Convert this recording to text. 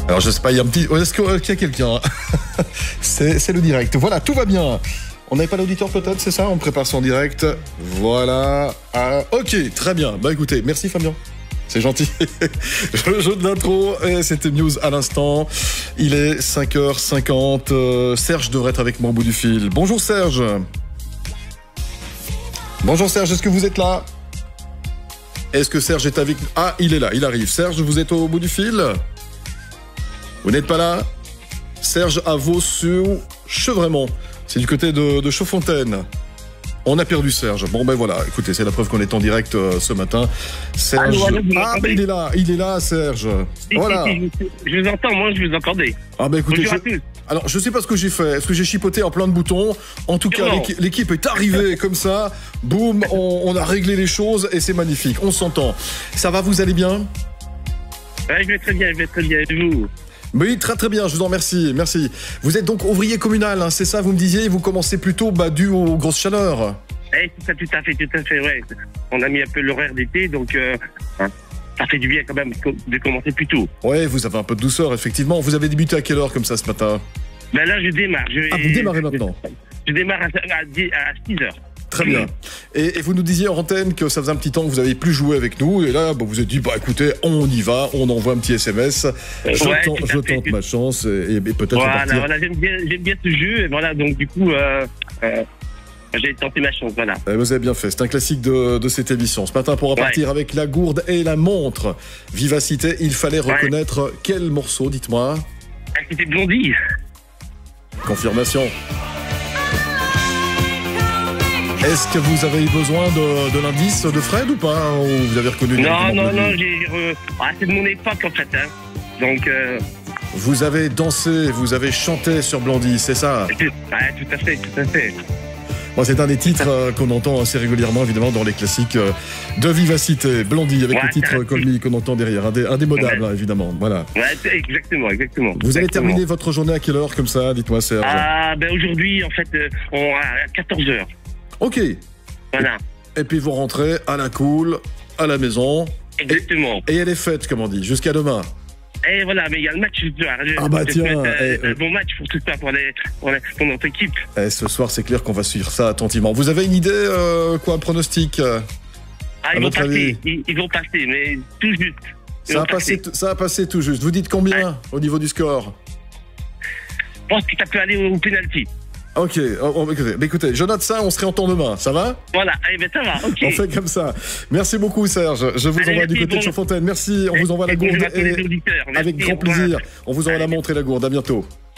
Alors je sais pas, il y a un petit... Est-ce qu'il y a quelqu'un? C'est le direct. Voilà, tout va bien. On n'avait pas l'auditeur peut-être, c'est ça? On prépare son direct. Voilà. Ah, ok, très bien. Bah écoutez, merci Fabien. C'est gentil. Le jeu de l'intro, c'était News à l'instant. Il est 5h50. Serge devrait être avec moi au bout du fil. Bonjour Serge. Bonjour Serge, est-ce que vous êtes là? Est-ce que Serge est avec nous? Ah, il est là, il arrive. Serge, vous êtes au bout du fil? Vous n'êtes pas là? Serge à Vaux-sur-Chevremont. C'est du côté de Chaudfontaine. On a perdu Serge. Bon ben voilà, écoutez, c'est la preuve qu'on est en direct ce matin. Serge. Ah ben il est là Serge. Voilà. Je vous entends, moi je vous entendais. Ah ben écoutez, bonjour à tous. Alors je sais pas ce que j'ai fait. Est-ce que j'ai chipoté en plein de boutons? En tout cas, l'équipe est arrivée comme ça. Boum, on a réglé les choses et c'est magnifique. On s'entend. Ça va, vous allez bien? Ouais, je vais très bien, et vous? Oui, très très bien, je vous en remercie, merci. Vous êtes donc ouvrier communal, hein, c'est ça, vous me disiez, vous commencez plutôt dû aux grosses chaleurs. Tout à fait, ouais. On a mis un peu l'horaire d'été, donc ça fait du bien quand même de commencer plus tôt. Ouais, vous avez un peu de douceur, effectivement. Vous avez débuté à quelle heure comme ça ce matin? Ben là, je démarre. Vous démarrez maintenant? Je démarre à 6h. Très bien. Et vous nous disiez en antenne que ça faisait un petit temps que vous n'aviez plus joué avec nous. Et là, vous êtes dit, écoutez, on y va, on envoie un petit SMS. Je tente ma chance et peut-être repartir. Voilà, j'aime bien ce jeu. Et voilà, donc du coup, j'ai tenté ma chance, voilà. Vous avez bien fait. C'est un classique de cette émission. Ce matin, pour repartir avec la gourde et la montre. Vivacité, il fallait reconnaître quel morceau, dites-moi? C'était Blondie. Confirmation. Est-ce que vous avez eu besoin de l'indice de Fred ou pas? Ou vous avez reconnu? Non, c'est de mon époque en fait. Hein. Donc. Vous avez dansé, vous avez chanté sur Blondie, c'est ça? Ouais, tout à fait. Bon, c'est un des titres qu'on entend assez régulièrement, évidemment, dans les classiques de Vivacité. Blondie, avec le titre Call Me qu'on entend derrière, indémodable, hein, évidemment. Voilà. Ouais, exactement. Vous allez terminer votre journée à quelle heure comme ça? Dites-moi, Serge. Aujourd'hui, en fait, à 14h. Ok. Voilà. Et puis vous rentrez à la cool, à la maison. Exactement. Et elle est faite, comme on dit, jusqu'à demain. Et voilà, mais il y a le match ce soir. Tiens. Un bon match pour tout ça, pour notre équipe. Ce soir, c'est clair qu'on va suivre ça attentivement. Vous avez une idée, un pronostic? Ils vont passer. Ils vont passer, mais tout juste. Ça a passé tout juste. Vous dites combien au niveau du score? Je pense que ça peut aller au penalty. Ok, écoutez, je note ça, on se réentend demain, ça va? Voilà, ça va, ok. On fait comme ça. Merci beaucoup Serge, je vous envoie du côté de Chaudfontaine. Merci, on vous envoie la gourde avec grand plaisir. On vous envoie la montre et la gourde, à bientôt.